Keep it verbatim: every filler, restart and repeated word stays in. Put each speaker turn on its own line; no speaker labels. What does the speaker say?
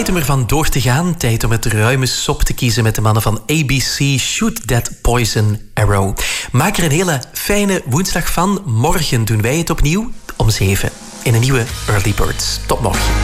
Tijd om ervan door te gaan. Tijd om het ruime sop te kiezen met de mannen van A B C. Shoot That Poison Arrow. Maak er een hele fijne woensdag van. Morgen doen wij het opnieuw om zeven in een nieuwe Early Birds. Tot morgen.